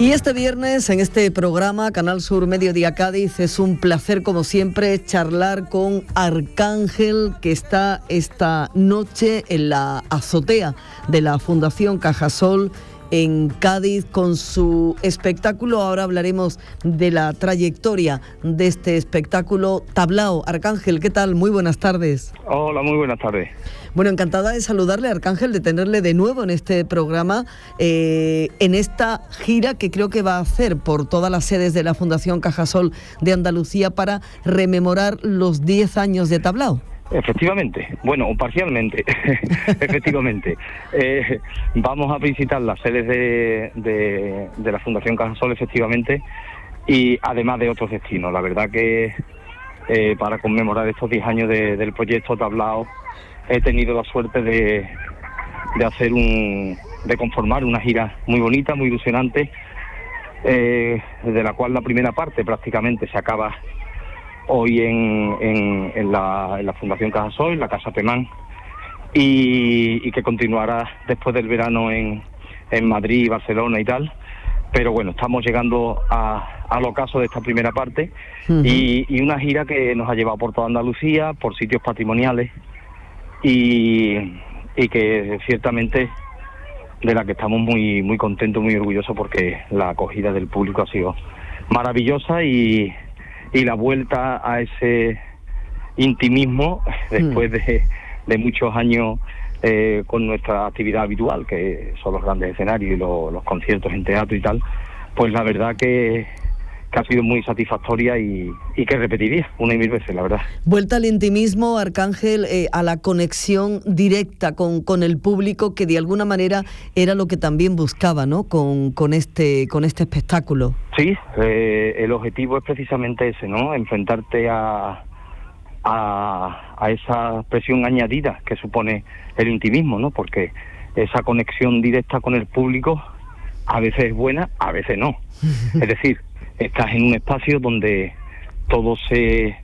Y este viernes, en este programa, Canal Sur Mediodía Cádiz, es un placer, como siempre, charlar con Arcángel, que está esta noche en la azotea de la Fundación Cajasol en Cádiz con su espectáculo. Ahora hablaremos de la trayectoria de este espectáculo Tablao. Arcángel, ¿qué tal? Muy buenas tardes. Hola, muy buenas tardes. Bueno, encantada de saludarle, Arcángel, de tenerle de nuevo en este programa, en esta gira que creo que va a hacer por todas las sedes de la Fundación Cajasol de Andalucía para rememorar los 10 años de Tablao. Efectivamente, bueno, parcialmente, efectivamente. Vamos a visitar las sedes de la Fundación Cajasol, efectivamente, y además de otros destinos. La verdad que para conmemorar estos 10 años del proyecto Tablao, he tenido la suerte de conformar una gira muy bonita, muy ilusionante, de la cual la primera parte prácticamente se acaba hoy en la Fundación Cajasol, en la Casa Pemán, y que continuará después del verano en Madrid, Barcelona y tal. Pero bueno, estamos llegando al ocaso de esta primera parte, y una gira que nos ha llevado por toda Andalucía, por sitios patrimoniales, y que ciertamente de la que estamos muy muy contentos, muy orgullosos, porque la acogida del público ha sido maravillosa, y la vuelta a ese intimismo después de muchos años con nuestra actividad habitual, que son los grandes escenarios y los conciertos en teatro y tal, pues la verdad que ha sido muy satisfactoria y que repetiría una y mil veces, la verdad. Vuelta al intimismo, Arcángel, a la conexión directa con el público, que de alguna manera era lo que también buscaba, ¿no?, con este espectáculo. Sí, el objetivo es precisamente ese, ¿no?, enfrentarte a esa presión añadida que supone el intimismo, ¿no?, porque esa conexión directa con el público a veces es buena, a veces no. Es decir, estás en un espacio donde todo se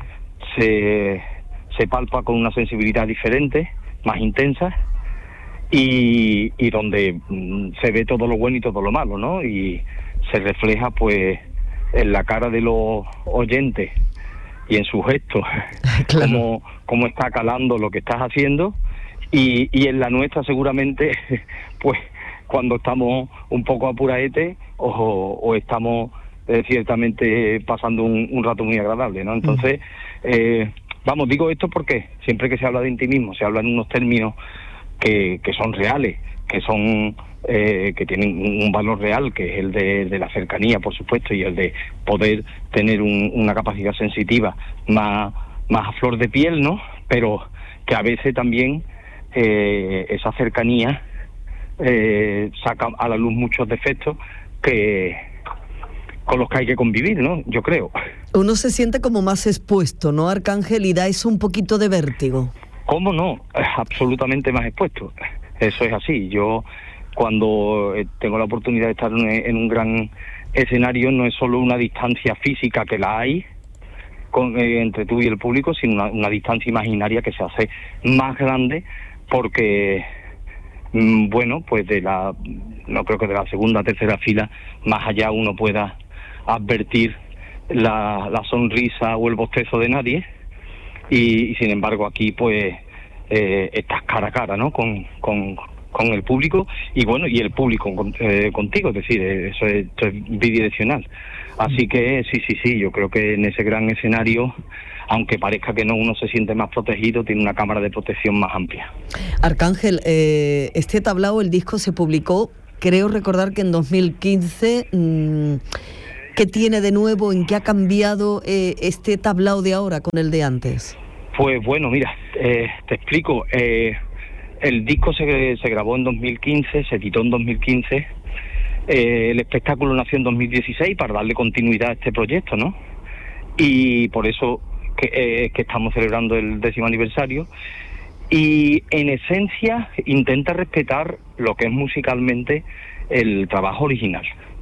palpa con una sensibilidad diferente, más intensa, y donde se ve todo lo bueno y todo lo malo, ¿no? Y se refleja pues en la cara de los oyentes y en sus gestos, claro, cómo está calando lo que estás haciendo, y en la nuestra seguramente pues cuando estamos un poco apuraete o estamos ciertamente pasando un rato muy agradable, ¿no? Entonces, digo esto porque siempre que se habla de intimismo se habla en unos términos que son reales, que son que tienen un valor real, que es el de la cercanía, por supuesto, y el de poder tener una capacidad sensitiva más a flor de piel, ¿no? Pero que a veces también esa cercanía saca a la luz muchos defectos con los que hay que convivir, ¿no? Yo creo. Uno se siente como más expuesto, ¿no, Arcángel? Y da eso un poquito de vértigo. ¿Cómo no? Absolutamente más expuesto. Eso es así. Yo, cuando tengo la oportunidad de estar en un gran escenario, no es solo una distancia física, que la hay entre tú y el público, sino una distancia imaginaria que se hace más grande, porque bueno, pues no creo que de la segunda, tercera fila, más allá uno pueda advertir la sonrisa o el bostezo de nadie, y sin embargo aquí pues estás cara a cara, ¿no?, con el público, y bueno, y el público contigo, es decir, esto es bidireccional. Así que sí, yo creo que en ese gran escenario, aunque parezca que no, uno se siente más protegido, tiene una cámara de protección más amplia. Arcángel, este Tablao, el disco se publicó, creo recordar que en 2015. ¿Qué tiene de nuevo? ¿En qué ha cambiado este Tablao de ahora con el de antes? Pues bueno, mira, te explico. El disco se grabó en 2015, se editó en 2015. El espectáculo nació en 2016 para darle continuidad a este proyecto, ¿no? Y por eso que estamos celebrando el 10º aniversario. Y en esencia intenta respetar lo que es musicalmente el trabajo original.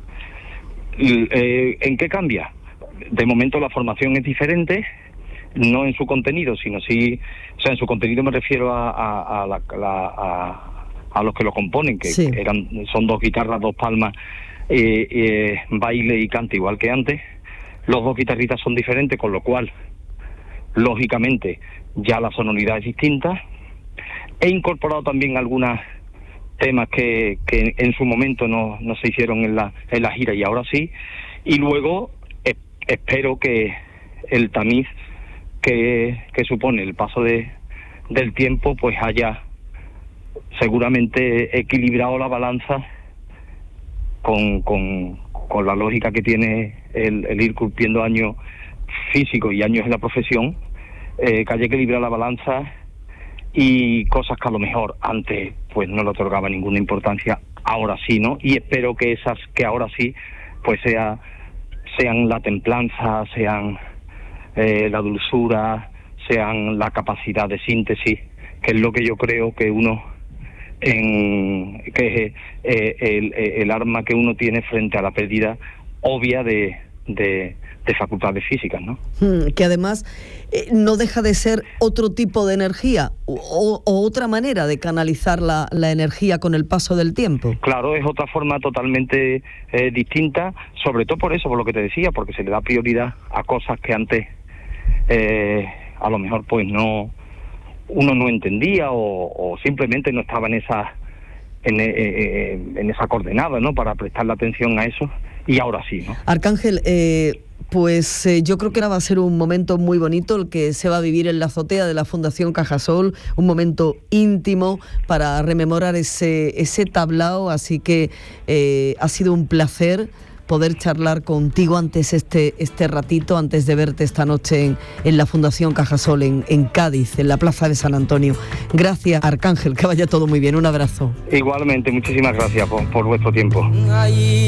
¿En qué cambia? De momento la formación es diferente, no en su contenido, sino sí, o sea, en su contenido me refiero a los que lo componen, que sí, son 2 guitarras, 2 palmas, baile y cante igual que antes. Los dos guitarristas son diferentes, con lo cual, lógicamente, ya la sonoridad es distinta. He incorporado también algunos temas que en su momento no se hicieron en la gira y ahora sí. Y luego espero que el tamiz que supone el paso del tiempo pues haya seguramente equilibrado la balanza con la lógica que tiene el ir cumpliendo años físicos y años en la profesión, que haya equilibrado la balanza y cosas que a lo mejor antes pues no le otorgaba ninguna importancia, ahora sí, ¿no? Y espero que esas que ahora sí pues sean la templanza, sean la dulzura, sean la capacidad de síntesis, que es lo que yo creo que que es el arma que uno tiene frente a la pérdida obvia de facultades físicas, ¿no? Que además no deja de ser otro tipo de energía o otra manera de canalizar la energía con el paso del tiempo. Claro, es otra forma totalmente distinta, sobre todo por eso, por lo que te decía, porque se le da prioridad a cosas que antes a lo mejor pues uno no entendía o simplemente no estaba en esa coordenada, ¿no?, para prestarle atención a eso, y ahora sí, ¿no? Arcángel, yo creo que ahora va a ser un momento muy bonito el que se va a vivir en la azotea de la Fundación Cajasol, un momento íntimo para rememorar ese tablao, así que ha sido un placer poder charlar contigo antes este ratito, antes de verte esta noche en la Fundación Cajasol en Cádiz, en la Plaza de San Antonio. Gracias, Arcángel, que vaya todo muy bien, un abrazo. Igualmente, muchísimas gracias por vuestro tiempo.